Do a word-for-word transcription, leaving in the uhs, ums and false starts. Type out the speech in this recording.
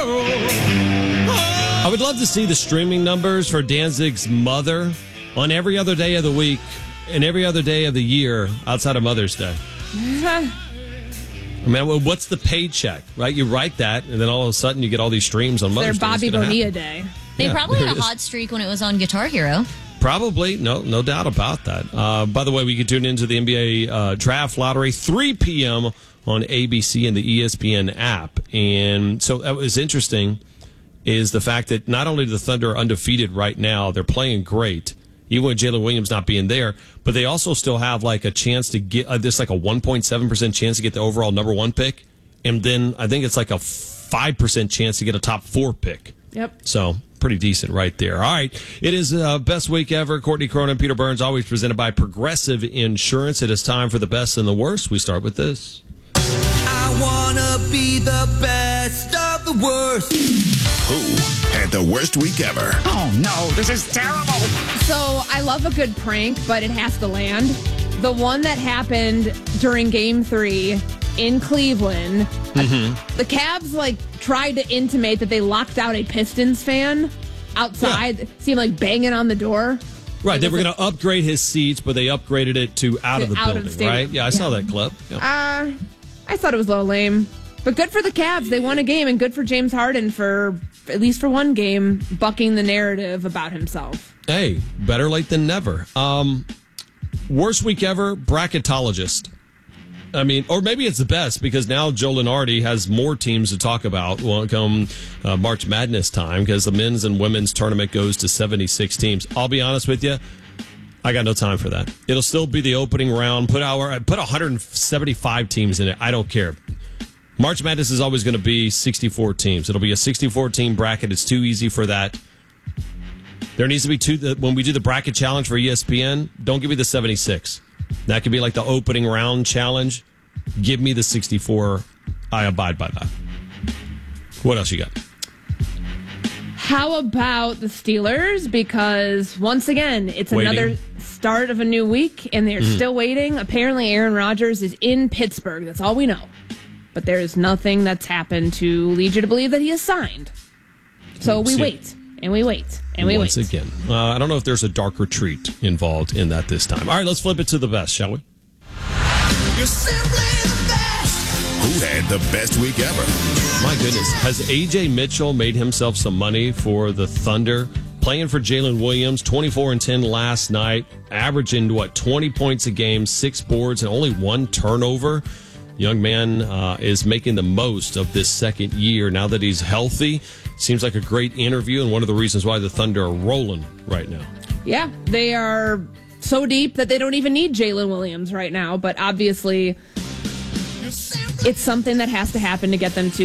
I would love to see the streaming numbers for Danzig's Mother on every other day of the week and every other day of the year outside of Mother's Day. I mean, what's the paycheck, right? You write that, and then all of a sudden you get all these streams on Mother's Day. Their Bobby Bonilla Day. They Yeah, probably there had it a is. hot streak when it was on Guitar Hero. Probably. No no doubt about that. Uh, by the way, we can tune into the N B A uh, Draft Lottery, three p.m. on A B C and the E S P N app. And so that was interesting, is the fact that not only the Thunder are undefeated right now, they're playing great, even with Jalen Williams not being there, but they also still have like a chance to get, uh, this like a one point seven percent chance to get the overall number one pick. And then I think it's like a five percent chance to get a top four pick. Yep. So pretty decent right there. All right. It is uh, best week ever. Courtney Cronin, Peter Burns, always presented by Progressive Insurance. It is time for the best and the worst. We start with this. I wanna be the best of the worst. Who had the worst week ever? Oh, no, this is terrible. So I love a good prank, but it has to land. The one that happened during game three in Cleveland, Mm-hmm. the Cavs like tried to intimate that they locked out a Pistons fan outside. Yeah. Seemed like banging on the door. Right. It They was were a- going to upgrade his seats, but they upgraded it to out To of the out of building, the stadium. right? Yeah, I saw that clip. Yeah. Uh, I thought it was a little lame. But good for the Cavs. They won a game, and good for James Harden for, at least for one game, bucking the narrative about himself. Hey, better late than never. Um, worst week ever, bracketologist. I mean, or maybe it's the best because now Joe Lenardi has more teams to talk about when it come uh, March Madness time because the men's and women's tournament goes to seventy-six teams. I'll be honest with you, I got no time for that. It'll still be the opening round. Put our put one hundred seventy-five teams in it. I don't care. March Madness is always going to be sixty-four teams. It'll be a sixty-four team bracket. It's too easy for that. There needs to be two. When we do the bracket challenge for E S P N, don't give me the seventy-six. That could be like the opening round challenge. Give me the sixty-four. I abide by that. What else you got? How about the Steelers? Because once again, it's Waiting. another start of a new week, and they're Mm-hmm. still waiting. Apparently, Aaron Rodgers is in Pittsburgh. That's all we know. But there is nothing that's happened to lead you to believe that he is signed. So we See. wait, and we wait, and we Once wait. again, uh, I don't know if there's a dark retreat involved in that this time. All right, let's flip it to the best, shall we? You're simply the best. Who had the best week ever? My goodness. Has A J Mitchell made himself some money for the Thunder? Playing for Jalen Williams, twenty-four and ten last night, averaging, what, twenty points a game, six boards, and only one turnover. Young man uh, is making the most of this second year now that he's healthy. Seems like a great interview and one of the reasons why the Thunder are rolling right now. Yeah, they are so deep that they don't even need Jalen Williams right now. But obviously, it's something that has to happen to get them to